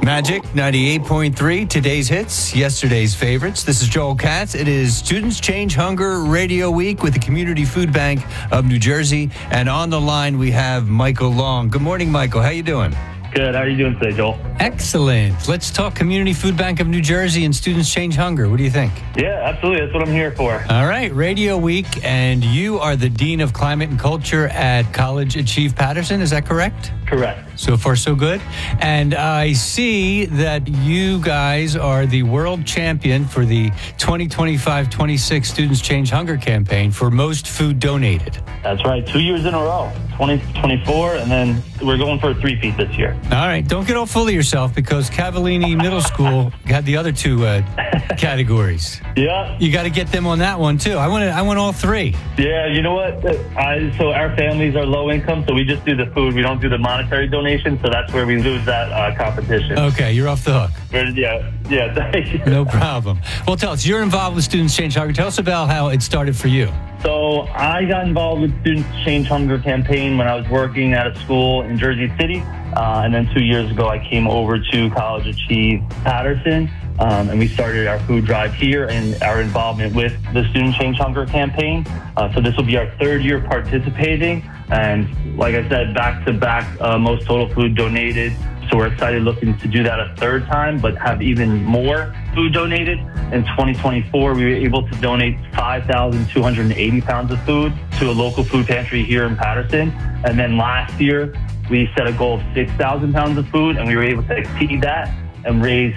Magic 98.3, today's hits, yesterday's favorites. This is Joel Katz. It is Students Change Hunger Radio Week with the Community Food Bank of New Jersey. And on the line, we have Michael Long. Good morning, Michael. How you doing? Good. How are you doing today, Joel? Excellent. Let's talk Community Food Bank of New Jersey and Students Change Hunger. What do you think? Yeah, absolutely. That's what I'm here for. All right, Radio Week, and you are the Dean of Climate and Culture at College Achieve Patterson. Is that correct? Correct. So far, so good. And I see that you guys are the world champion for the 2025-26 Students Change Hunger campaign for most food donated. That's right. 2 years in a row, 2024, and then we're going for a three-peat this year. All right. Don't get all full of yourself because Cavallini Middle School had the other two categories. Yeah. You got to get them on that one, too. I want all three. Yeah, you know what? So our families are low income, so we just do the food. We don't do the monetary donation, so that's where we lose that competition. Okay, you're off the hook. Yeah, thank you. No problem. Well, tell us, you're involved with Students Change Hunger. Tell us about how it started for you. So I got involved with Students Change Hunger campaign when I was working at a school in Jersey City. And then 2 years ago, I came over to College Achieve Patterson, and we started our food drive here and our involvement with the Student Change Hunger campaign. So this will be our third year participating. And like I said, back-to-back most total food donated. So we're excited looking to do that a third time, but have even more food donated. In 2024, we were able to donate 5,280 pounds of food to a local food pantry here in Patterson. And then last year, we set a goal of 6,000 pounds of food, and we were able to exceed that and raise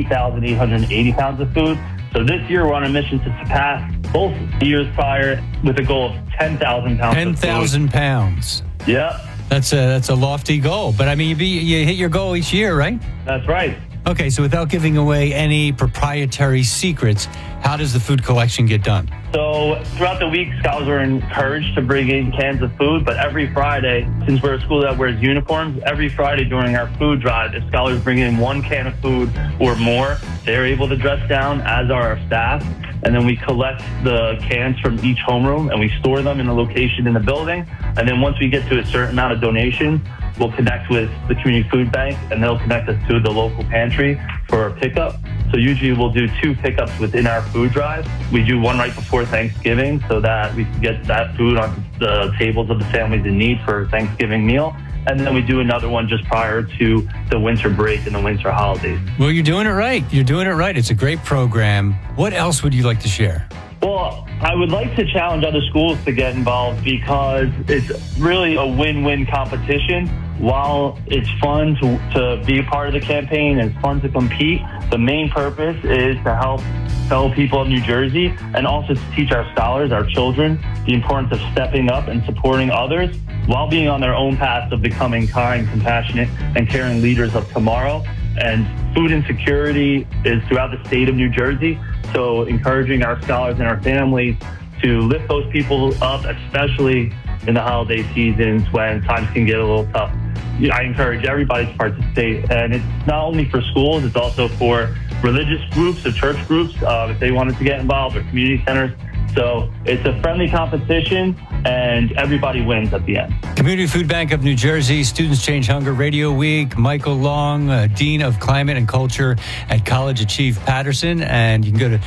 8,880 pounds of food. So this year, we're on a mission to surpass both years prior with a goal of 10,000 pounds 10,000 pounds. Yep. That's a lofty goal. But, I mean, you hit your goal each year, right? That's right. Okay, so without giving away any proprietary secrets, how does the food collection get done? So throughout the week, scholars are encouraged to bring in cans of food, but every Friday, since we're a school that wears uniforms, every Friday during our food drive, if scholars bring in one can of food or more, they're able to dress down, as are our staff. And then we collect the cans from each homeroom and we store them in a location in the building. And then once we get to a certain amount of donations, we'll connect with the community food bank and they'll connect us to the local pantry for a pickup. So usually we'll do 2 pickups within our food drive. We do one right before Thanksgiving so that we can get that food on the tables of the families in need for a Thanksgiving meal. And then we do another one just prior to the winter break and the winter holidays. Well, you're doing it right. You're doing it right. It's a great program. What else would you like to share? Well, I would like to challenge other schools to get involved because it's really a win-win competition. While it's fun to be a part of the campaign and it's fun to compete, the main purpose is to help fellow people of New Jersey and also to teach our scholars, our children, the importance of stepping up and supporting others while being on their own path of becoming kind, compassionate, and caring leaders of tomorrow. And food insecurity is throughout the state of New Jersey. So encouraging our scholars and our families to lift those people up, especially in the holiday seasons when times can get a little tough. I encourage everybody to participate. And it's not only for schools, it's also for religious groups or church groups if they wanted to get involved, or community centers. So it's a friendly competition, and everybody wins at the end. Community Food Bank of New Jersey, Students Change Hunger Radio Week. Michael Long, Dean of Climate and Culture at College Achieve Patterson. And you can go to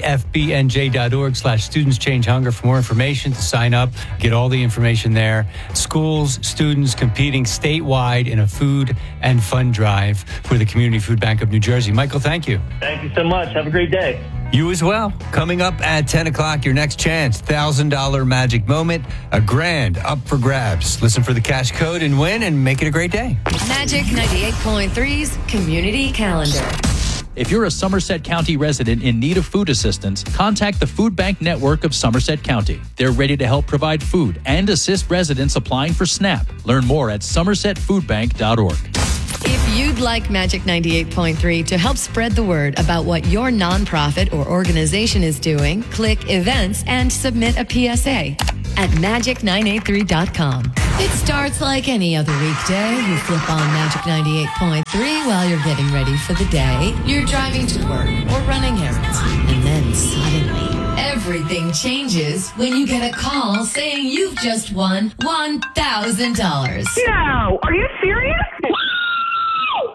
cfbnj.org/Students Change Hunger for more information, to sign up, get all the information there. Schools, students competing statewide in a food and fun drive for the Community Food Bank of New Jersey. Michael, thank you. Thank you so much. Have a great day. You as well. Coming up at 10 o'clock, your next chance, $1,000 magic moment, $1,000 up for grabs. Listen for the cash code and win, and make it a great day. Magic 98.3's Community Calendar. If you're a Somerset County resident in need of food assistance, contact the Food Bank Network of Somerset County. They're ready to help provide food and assist residents applying for SNAP. Learn more at somersetfoodbank.org. If you'd like Magic 98.3 to help spread the word about what your nonprofit or organization is doing, click Events and submit a PSA at magic983.com. It starts like any other weekday. You flip on Magic 98.3 while you're getting ready for the day. You're driving to work or running errands. And then suddenly, everything changes when you get a call saying you've just won $1,000. No, are you serious?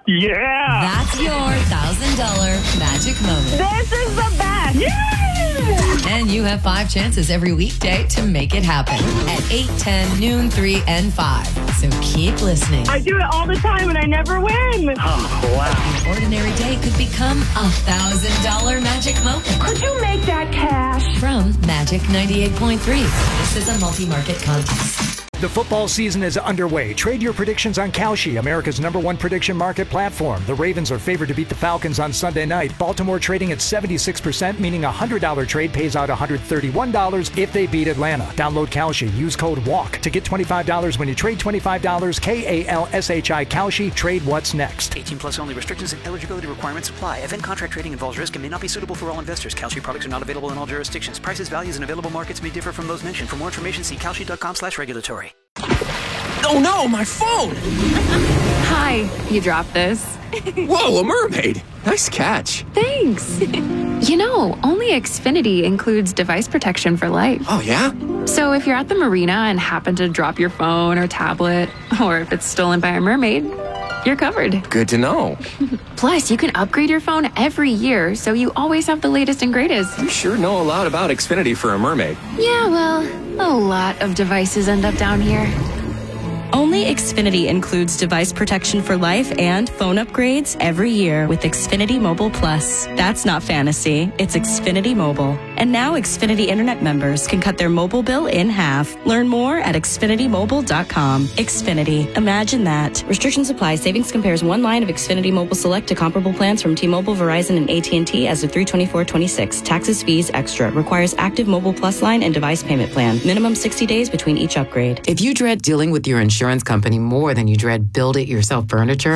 Yeah! That's your $1,000 magic moment. This is the best! Yeah! And you have 5 chances every weekday to make it happen at 8, 10, noon, 3, and 5. So keep listening. I do it all the time and I never win. Oh, wow. Your ordinary day could become a $1,000 magic moment. Could you make that cash? From Magic 98.3. This is a multi-market contest. The football season is underway. Trade your predictions on Kalshi, America's #1 prediction market platform. The Ravens are favored to beat the Falcons on Sunday night. Baltimore trading at 76%, meaning a $100 trade pays out $131 if they beat Atlanta. Download Kalshi. Use code WALK to get $25 when you trade $25. KALSHI Kalshi. Trade what's next. 18 plus only. Restrictions and eligibility requirements apply. Event contract trading involves risk and may not be suitable for all investors. Kalshi products are not available in all jurisdictions. Prices, values, and available markets may differ from those mentioned. For more information, see kalshi.com/regulatory. Oh no, my phone! Hi, you dropped this. Whoa, a mermaid! Nice catch. Thanks. You know, only Xfinity includes device protection for life. Oh yeah? So if you're at the marina and happen to drop your phone or tablet, or if it's stolen by a mermaid, you're covered. Good to know. Plus, you can upgrade your phone every year, so you always have the latest and greatest. You sure know a lot about Xfinity for a mermaid. Yeah, well, a lot of devices end up down here. Only Xfinity includes device protection for life and phone upgrades every year with Xfinity Mobile Plus. That's not fantasy, it's Xfinity Mobile. And now Xfinity Internet members can cut their mobile bill in half. Learn more at xfinitymobile.com. Xfinity, imagine that. Restrictions apply. Savings compares one line of Xfinity Mobile Select to comparable plans from T-Mobile, Verizon, and AT&T as of 3/24/26. Taxes, fees, extra. Requires active Mobile Plus line and device payment plan. Minimum 60 days between each upgrade. If you dread dealing with your insurance company more than you dread build-it-yourself furniture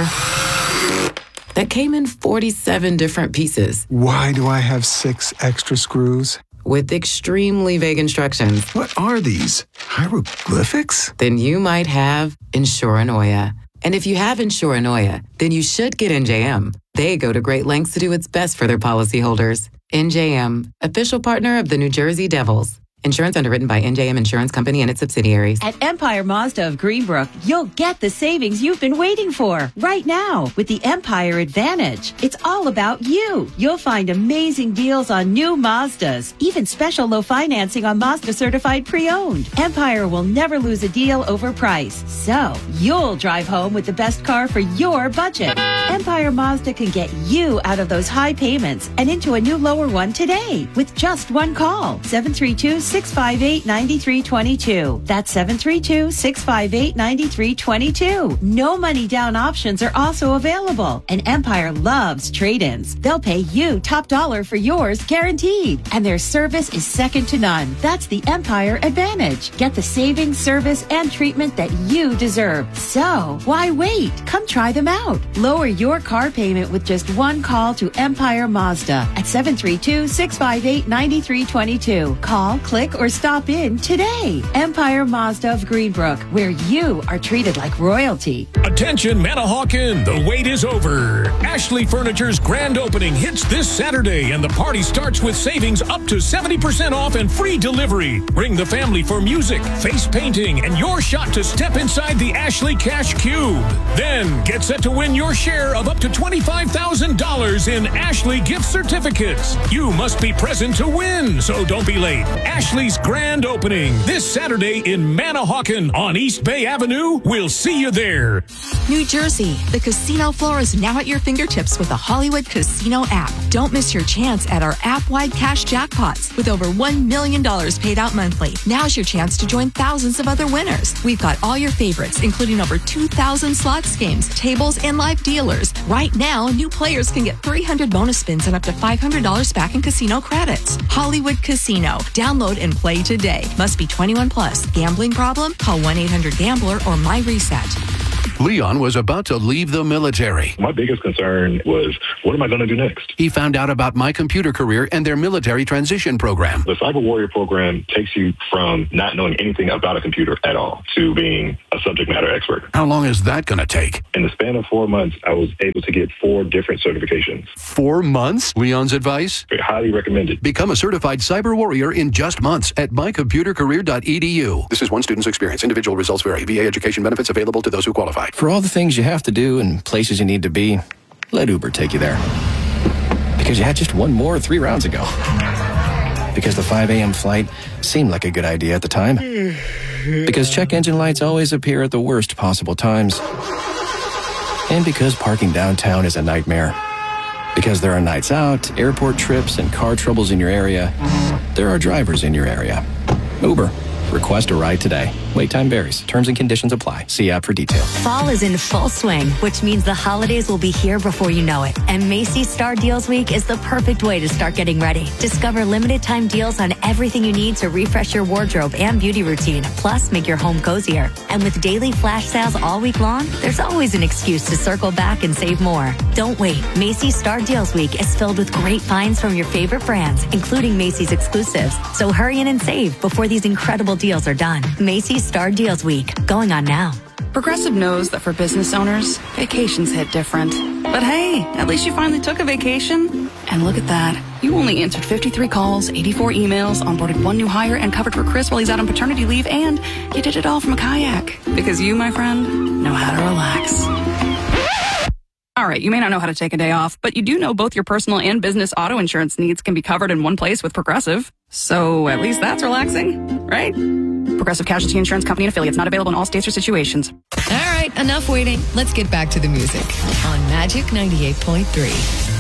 that came in 47 different pieces. Why do I have 6 extra screws? With extremely vague instructions. What are these? Hieroglyphics? Then you might have Insuranoia. And if you have Insuranoia, then you should get NJM. They go to great lengths to do what's best for their policyholders. NJM, official partner of the New Jersey Devils. Insurance underwritten by NJM Insurance Company and its subsidiaries. At Empire Mazda of Greenbrook, you'll get the savings you've been waiting for right now with the Empire Advantage. It's all about you. You'll find amazing deals on new Mazdas, even special low financing on Mazda certified pre-owned. Empire will never lose a deal over price. So you'll drive home with the best car for your budget. Empire Mazda can get you out of those high payments and into a new lower one today with just one call. 732-658-9322. That's 732-658-9322. No money down options are also available. And Empire loves trade-ins. They'll pay you top dollar for yours guaranteed. And their service is second to none. That's the Empire Advantage. Get the savings, service, and treatment that you deserve. So why wait? Come try them out. Lower your car payment with just one call to Empire Mazda at 732-658-9322. Call, click, or stop in today. Empire Mazda of Greenbrook, where you are treated like royalty. Attention Manahawkin, the wait is over. Ashley Furniture's grand opening hits this Saturday, and the party starts with savings up to 70% off and free delivery. Bring the family for music, face painting, and your shot to step inside the Ashley Cash Cube. Then get set to win your share of up to $25,000 in Ashley gift certificates. You must be present to win, so don't be late. Ashley's grand opening this Saturday in Manahawkin on East Bay Avenue. We'll see you there. New Jersey, the casino floor is now at your fingertips with the Hollywood Casino app. Don't miss your chance at our app-wide cash jackpots with over $1 million paid out monthly. Now's your chance to join thousands of other winners. We've got all your favorites, including over 2,000 slots games, tables, and live dealers. Right now, new players can get 300 bonus spins and up to $500 back in casino credits. Hollywood Casino. Download and play today. Must be 21 plus. Gambling problem? Call 1-800-GAMBLER or MyReset. Leon was about to leave the military. My biggest concern was, what am I going to do next? He found out about My Computer Career and their military transition program. The Cyber Warrior program takes you from not knowing anything about a computer at all to being a subject matter expert. How long is that going to take? In the span of 4 months, I was able to get 4 different certifications. 4 months? Leon's advice? Highly recommended. Become a certified cyber warrior in just months at mycomputercareer.edu. This is one student's experience. Individual results vary. VA education benefits available to those who qualify. For all the things you have to do and places you need to be, let Uber take you there. Because you had just one more 3 rounds ago. Because the 5 a.m. flight seemed like a good idea at the time. Because check engine lights always appear at the worst possible times. And because parking downtown is a nightmare. Because there are nights out, airport trips, and car troubles in your area, there are drivers in your area. Uber. Request a ride today. Wait time varies. Terms and conditions apply. See app for details. Fall is in full swing, which means the holidays will be here before you know it. And Macy's Star Deals Week is the perfect way to start getting ready. Discover limited time deals on everything you need to refresh your wardrobe and beauty routine, plus make your home cozier. And with daily flash sales all week long, there's always an excuse to circle back and save more. Don't wait. Macy's Star Deals Week is filled with great finds from your favorite brands, including Macy's exclusives. So hurry in and save before these incredible deals are done. Macy's Star Deals Week, going on now. Progressive knows that for business owners, vacations hit different. But hey, at least you finally took a vacation. And look at that. You only answered 53 calls, 84 emails, onboarded 1 new hire, and covered for Chris while he's out on paternity leave, and you did it all from a kayak. Because you, my friend, know how to relax. All right, you may not know how to take a day off, but you do know both your personal and business auto insurance needs can be covered in one place with Progressive. So at least that's relaxing, right? Progressive Casualty Insurance Company and affiliates, not available in all states or situations. All right, enough waiting. Let's get back to the music on Magic 98.3.